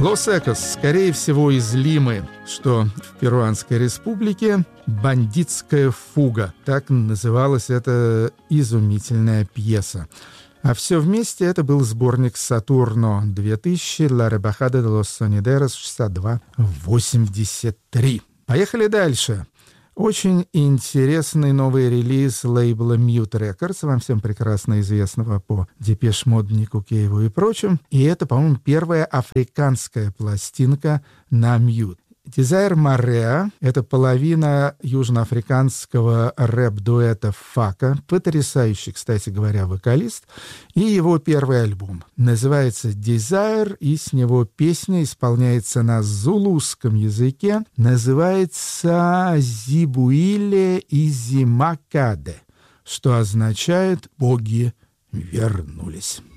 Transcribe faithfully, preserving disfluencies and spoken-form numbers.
Лос-Экос, скорее всего, из Лимы, что в Перуанской республике, «Бандитская фуга». Так называлась эта изумительная пьеса. А все вместе это был сборник «Сатурно» две тысячи, «La Rebajada de los Sonideros» шестьдесят два восемьдесят три. Поехали дальше. Очень интересный новый релиз лейбла Mute Records, вам всем прекрасно известного по Депеш Мод, Нику Кейву и прочим. И это, по-моему, первая африканская пластинка на Mute. Desire Marea — это половина южноафриканского рэп-дуэта Фака, потрясающий, кстати говоря, вокалист, и его первый альбом. Называется Desire, и с него песня исполняется на зулусском языке, называется Зибуиле Изимакаде, что означает «боги вернулись».